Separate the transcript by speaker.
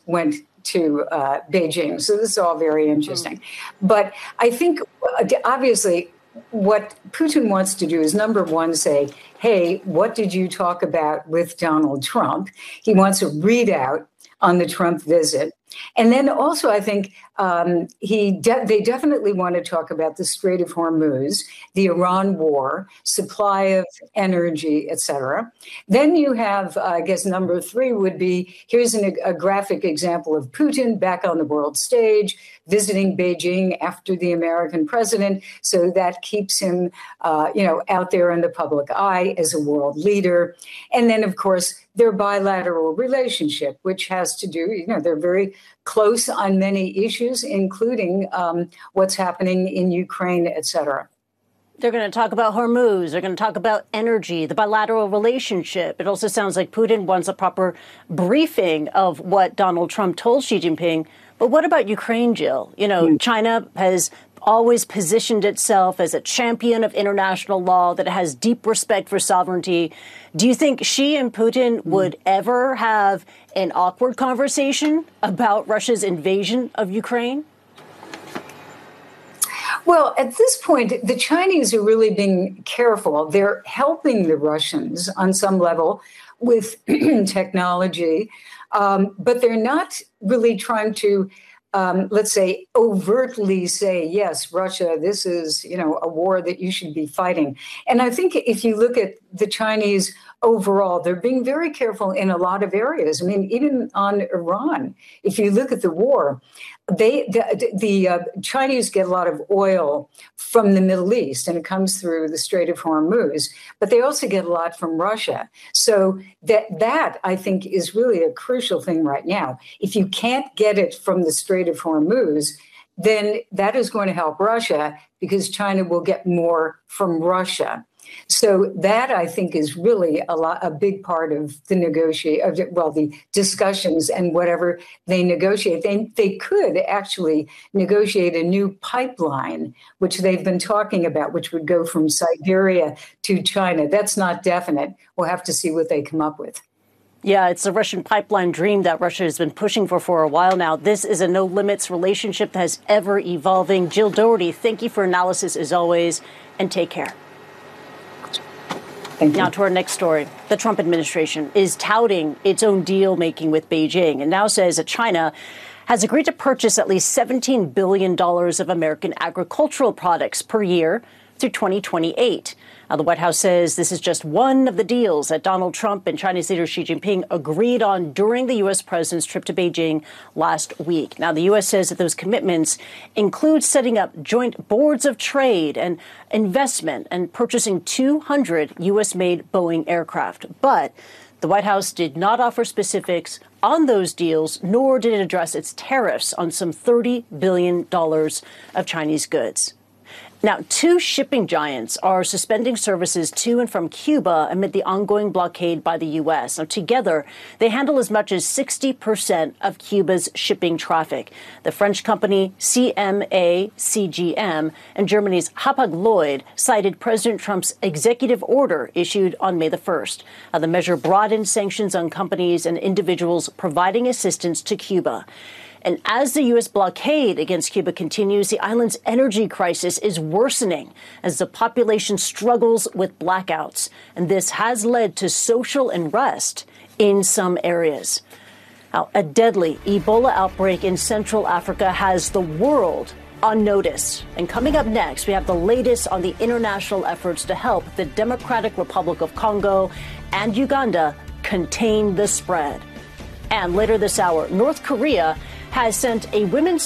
Speaker 1: went to Beijing. So this is all very interesting. But I think, obviously, what Putin wants to do is, number one, say, hey, what did you talk about with Donald Trump? He wants a readout on the Trump visit. And then also, I think they definitely want to talk about the Strait of Hormuz, the Iran war, supply of energy, et cetera. Then you have, I guess, number three would be, here's a graphic example of Putin back on the world stage, visiting Beijing after the American president. So that keeps him, out there in the public eye as a world leader. And then, of course, their bilateral relationship, which has to do, they're very close on many issues, including what's happening in Ukraine, et cetera.
Speaker 2: They're going to talk about Hormuz. They're going to talk about energy, the bilateral relationship. It also sounds like Putin wants a proper briefing of what Donald Trump told Xi Jinping. But what about Ukraine, Jill? China has always positioned itself as a champion of international law, that it has deep respect for sovereignty. Do you think Xi and Putin would ever have an awkward conversation about Russia's invasion of Ukraine?
Speaker 1: Well, at this point, the Chinese are really being careful. They're helping the Russians on some level with technology, but they're not really trying to let's say, overtly say, yes, Russia, this is, a war that you should be fighting. And I think if you look at the Chinese overall, they're being very careful in a lot of areas. I mean, even on Iran, if you look at the war, the Chinese get a lot of oil from the Middle East, and it comes through the Strait of Hormuz, but they also get a lot from Russia. So that I think is really a crucial thing right now. If you can't get it from the Strait of Hormuz, then that is going to help Russia, because China will get more from Russia. So that, I think, is really a big part of the the discussions and whatever they negotiate. They could actually negotiate a new pipeline, which they've been talking about, which would go from Siberia to China. That's not definite. We'll have to see what they come up with.
Speaker 2: Yeah, it's a Russian pipeline dream that Russia has been pushing for a while now. This is a no-limits relationship that is ever evolving. Jill Doherty, thank you for analysis as always, and take care. Now to our next story. The Trump administration is touting its own deal-making with Beijing and now says that China has agreed to purchase at least $17 billion of American agricultural products per year through 2028. Now, the White House says this is just one of the deals that Donald Trump and Chinese leader Xi Jinping agreed on during the U.S. president's trip to Beijing last week. Now, the U.S. says that those commitments include setting up joint boards of trade and investment and purchasing 200 U.S.-made Boeing aircraft. But the White House did not offer specifics on those deals, nor did it address its tariffs on some $30 billion of Chinese goods. Now, two shipping giants are suspending services to and from Cuba amid the ongoing blockade by the U.S. Now, together, they handle as much as 60% of Cuba's shipping traffic. The French company CMA CGM and Germany's Hapag-Lloyd cited President Trump's executive order issued on May the 1st. The measure broadened sanctions on companies and individuals providing assistance to Cuba. And as the U.S. blockade against Cuba continues, the island's energy crisis is worsening as the population struggles with blackouts. And this has led to social unrest in some areas. Now, a deadly Ebola outbreak in Central Africa has the world on notice. And coming up next, we have the latest on the international efforts to help the Democratic Republic of Congo and Uganda contain the spread. And later this hour, North Korea has sent a women's